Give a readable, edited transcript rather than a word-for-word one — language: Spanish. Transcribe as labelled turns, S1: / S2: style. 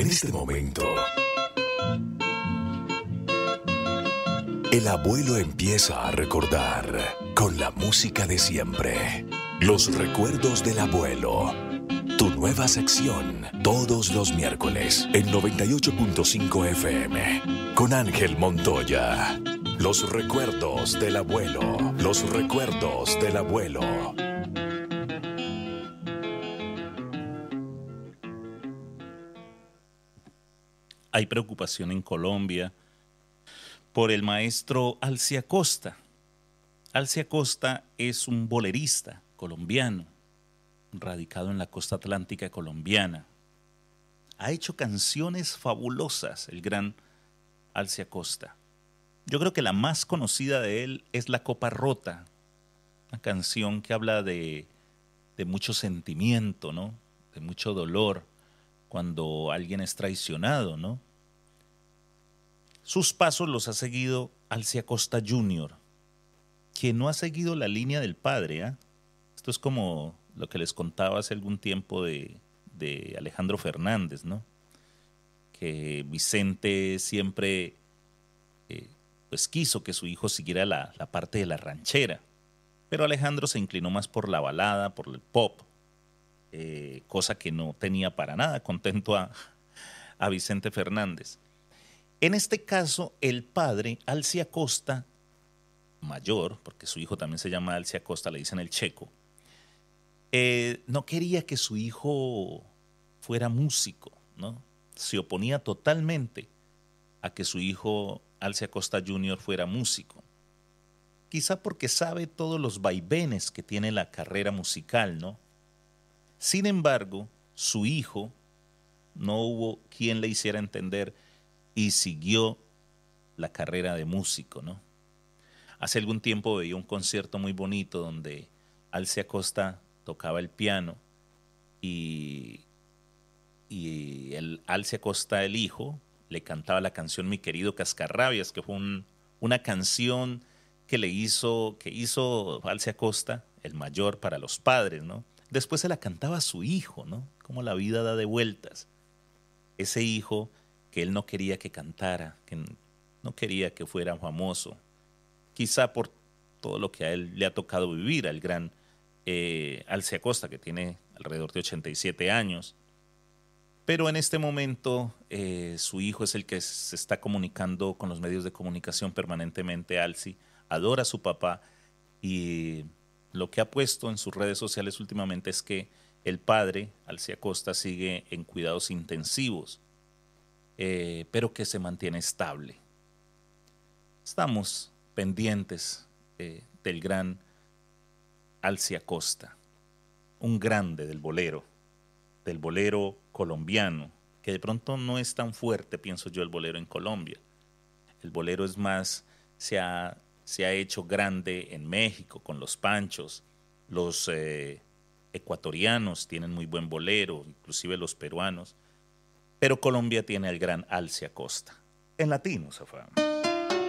S1: En este momento, el abuelo empieza a recordar con la música de siempre. Los recuerdos del abuelo. Tu nueva sección, todos los miércoles, en 98.5 FM, con Ángel Montoya. Los recuerdos del abuelo. Los recuerdos del abuelo.
S2: Hay preocupación en Colombia por el maestro Alci Acosta. Alci Acosta es un bolerista colombiano, radicado en la costa atlántica colombiana. Ha hecho canciones fabulosas el gran Alci Acosta. Yo creo que la más conocida de él es La Copa Rota, una canción que habla de mucho sentimiento, ¿no? De mucho dolor cuando alguien es traicionado, ¿no? Sus pasos los ha seguido Alci Acosta Jr., quien no ha seguido la línea del padre, ¿eh? Esto es como lo que les contaba hace algún tiempo de Alejandro Fernández, ¿no? Que Vicente siempre pues quiso que su hijo siguiera la parte de la ranchera, pero Alejandro se inclinó más por la balada, por el pop, cosa que no tenía para nada contento a Vicente Fernández. En este caso, el padre, Alci Acosta, mayor, porque su hijo también se llama Alci Acosta, le dicen el Checo, no quería que su hijo fuera músico, ¿no? Se oponía totalmente a que su hijo Alci Acosta Jr. fuera músico. Quizá porque sabe todos los vaivenes que tiene la carrera musical, ¿no? Sin embargo, su hijo no hubo quien le hiciera entender y siguió la carrera de músico, ¿no? Hace algún tiempo veía un concierto muy bonito donde Alci Acosta tocaba el piano y el Alci Acosta, el hijo, le cantaba la canción Mi querido Cascarrabias, que fue una canción que hizo Alci Acosta, el mayor, para los padres, ¿no? Después se la cantaba a su hijo, ¿no? Como la vida da de vueltas. Ese hijo que él no quería que cantara, que no quería que fuera famoso, quizá por todo lo que a él le ha tocado vivir, al gran Alci Acosta, que tiene alrededor de 87 años. Pero en este momento su hijo es el que se está comunicando con los medios de comunicación permanentemente. Alci adora a su papá y lo que ha puesto en sus redes sociales últimamente es que el padre, Alci Acosta, sigue en cuidados intensivos, pero que se mantiene estable. Estamos pendientes del gran Alci Acosta, un grande del bolero colombiano, que de pronto no es tan fuerte, pienso yo, el bolero en Colombia. El bolero es más, se ha hecho grande en México con los Panchos, los ecuatorianos tienen muy buen bolero, inclusive los peruanos, pero Colombia tiene al gran Alci Acosta. En latino se fue.